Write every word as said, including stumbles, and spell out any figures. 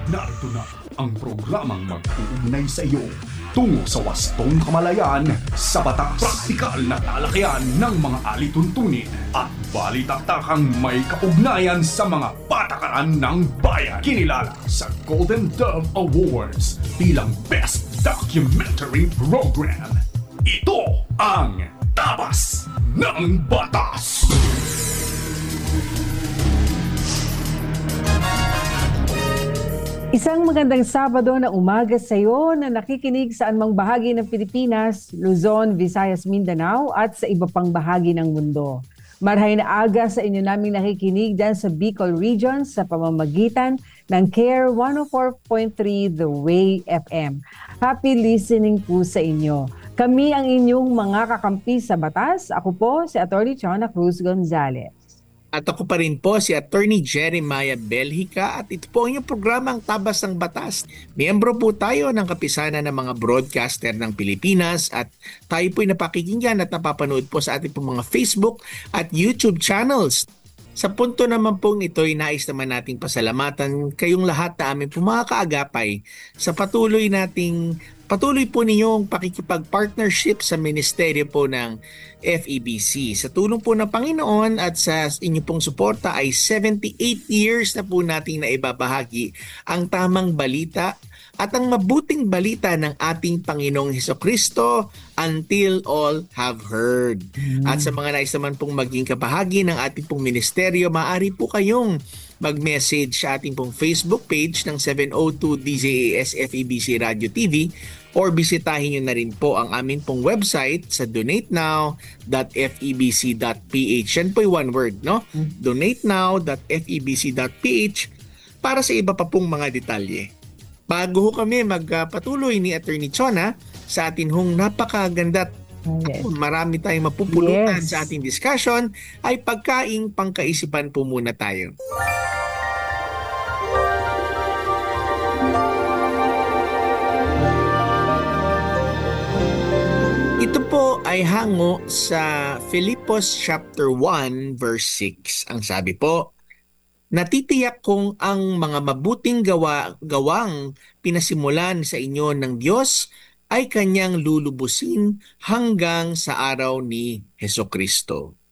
Narito na ang programang mag-uugnay sa iyo tungo sa wastong kamalayan sa batas. Praktikal na talakayan ng mga alituntunin at balitaktakang may kaugnayan sa mga patakaran ng bayan. Kinilala sa Golden Dove Awards bilang Best Documentary Program. Ito ang Tabas ng Batas! Isang magandang Sabado na umaga sa iyo na nakikinig sa anumang bahagi ng Pilipinas, Luzon, Visayas, Mindanao at sa iba pang bahagi ng mundo. Marhay na aga sa inyo naming nakikinig dyan sa Bicol Region sa pamamagitan ng CARE one oh four point three The Way F M. Happy listening po sa inyo. Kami ang inyong mga kakampi sa batas. Ako po si Atty. Chona Cruz Gonzalez. At ako pa rin po si Attorney Jeremiah Belhica at ito po ang inyong programang Tabas ng Batas. Miyembro po tayo ng kapisanan ng mga broadcaster ng Pilipinas at tayo po'y napakikinggan at napapanood po sa ating po mga Facebook at YouTube channels. Sa punto naman pong ito'y nais naman nating pasalamatan kayong lahat na aming po mga kaagapay sa patuloy nating patuloy po ninyong pakikipag-partnership sa ministeryo po ng F E B C. Sa tulong po ng Panginoon at sa inyo pong suporta ay seventy-eight years na po nating naibabahagi ang tamang balita at ang mabuting balita ng ating Panginoong Hesukristo until all have heard. Mm. At sa mga nais naman pong maging kabahagi ng ating pong ministeryo, maaari po kayong mag-message sa ating pong Facebook page ng seven oh two D Z A S F E B C Radio T V or bisitahin nyo na rin po ang amin pong website sa donate now dot f e b c dot p h. Yan po yung one word, no? Mm. donate now dot f e b c dot p h para sa iba pa pong mga detalye. Bago ho kami magpatuloy ni Attorney Chona sa atin hong napakaganda at Yes. marami tayong mapupulutan Yes. sa ating discussion, ay pagkaing pangkaisipan po muna tayo. Ito po ay hango sa Filipos chapter one verse six. Ang sabi po, natitiyak kong ang mga mabuting gawa, gawang pinasimulan sa inyo ng Diyos ay kanyang lulubusin hanggang sa araw ni Hesukristo.